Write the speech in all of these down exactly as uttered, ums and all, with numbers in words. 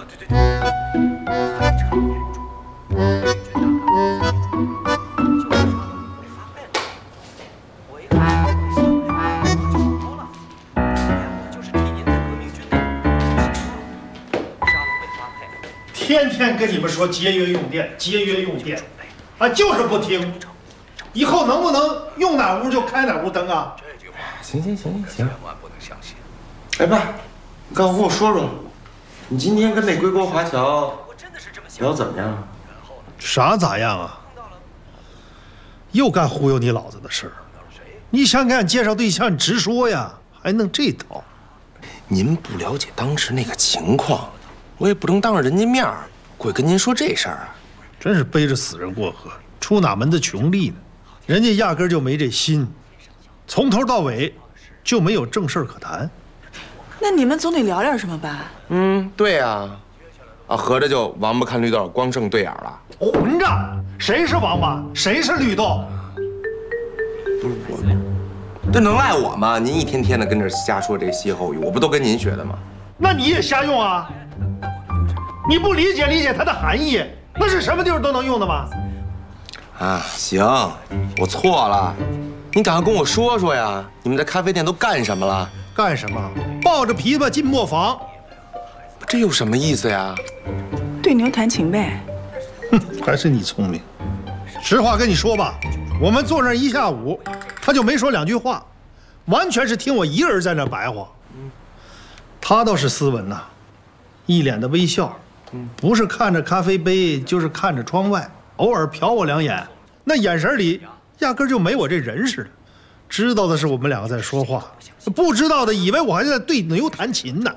对对对。非常严重，绝大部分就是说被发配了。我一看，小妹我就毛了，我就是替您在革命军内杀了被发配了。 天天跟你们说节约用电，节约用电，啊，就是不听。以后能不能用哪屋就开哪屋灯啊？ 这句话， 行行行行行， 千万不能相信。 哎爸，你赶快跟我说说，你今天跟那归国华侨聊怎么样？ 啥咋样啊？又干忽悠你老子的事儿。你想给俺介绍对象，你直说呀，还弄这套。 您不了解当时那个情况，我也不能当着人家面儿过去跟您说这事儿啊。 真是背着死人过河，出哪门子穷力呢？人家压根就没这心，从头到尾就没有正事儿可谈。 那你们总得聊点什么吧？ 嗯，对呀，啊，合着就王八看绿豆，光剩对眼了。 混账！谁是王八，谁是绿豆？ 不是我，这能赖我吗？您一天天的跟这瞎说这歇后语，我不都跟您学的吗？ 那你也瞎用啊！你不理解理解它的含义，那是什么地方都能用的吗？ 啊，行，我错了，你赶快跟我说说呀！你们在咖啡店都干什么了？ 干什么？抱着琵琶进磨坊。 这有什么意思呀？ 对牛弹琴呗。 哼，还是你聪明。实话跟你说吧，我们坐那儿一下午，他就没说两句话，完全是听我一个人在那儿白话。他倒是斯文呐，一脸的微笑，不是看着咖啡杯，就是看着窗外，偶尔瞟我两眼，那眼神里压根就没我这人似的。知道的是我们两个在说话，不知道的以为我还在对牛弹琴呢。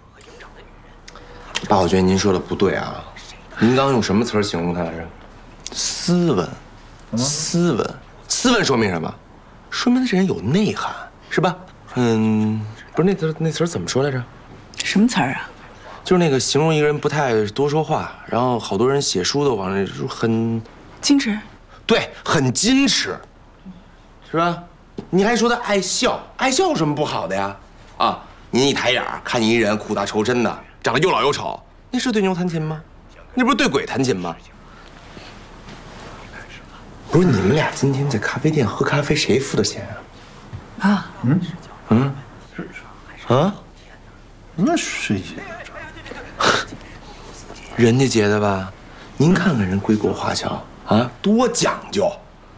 爸，我觉得您说的不对啊！您刚用什么词儿形容他来着？斯文，斯文，斯文说明什么？说明他这人有内涵，是吧？嗯，不是那词那词儿怎么说来着？ 什么词儿啊？ 就是那个形容一个人不太多说话，然后好多人写书都往那说很矜持。 对，很矜持，是吧？你还说他爱笑，爱笑有什么不好的呀？啊，您一抬眼看见一人苦大仇深的，长得又老又丑，那是对牛弹琴吗？那不是对鬼弹琴吗？不是你们俩今天在咖啡店喝咖啡，谁付的钱啊？ 啊， 嗯嗯啊， 那谁结的？ 人家结的吧？您看看人归国华侨啊，多讲究。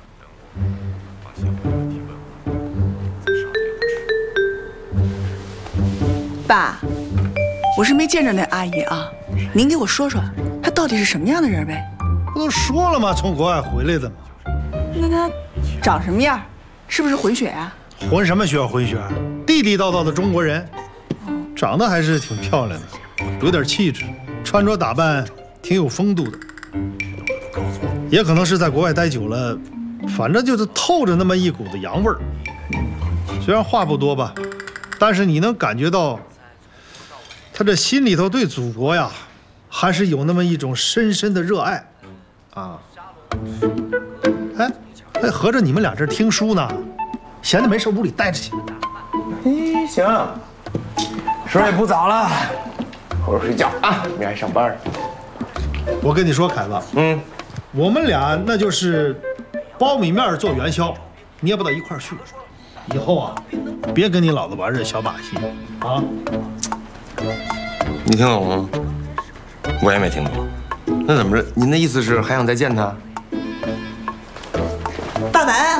爸，我是没见着那阿姨啊，您给我说说，她到底是什么样的人呗？ 不都说了吗？从国外回来的吗？ 那她长什么样？是不是混血啊？ 混什么血混血？地地道道的中国人，长得还是挺漂亮的，有点气质，穿着打扮挺有风度的。也可能是在国外待久了，反正就是透着那么一股子洋味儿。虽然话不多吧，但是你能感觉到他这心里头对祖国呀，还是有那么一种深深的热爱啊。哎哎，合着你们俩这听书呢，闲的没事屋里待着去。 哎，行，时候也不早了，好好睡觉啊，明天还上班。 我跟你说，凯子， 嗯， 我们俩那就是苞米面做元宵，捏不到一块儿去。以后啊，别跟你老子玩这小把戏啊！ 你听懂了吗？我也没听懂。那怎么着？您的意思是还想再见他？ 大文。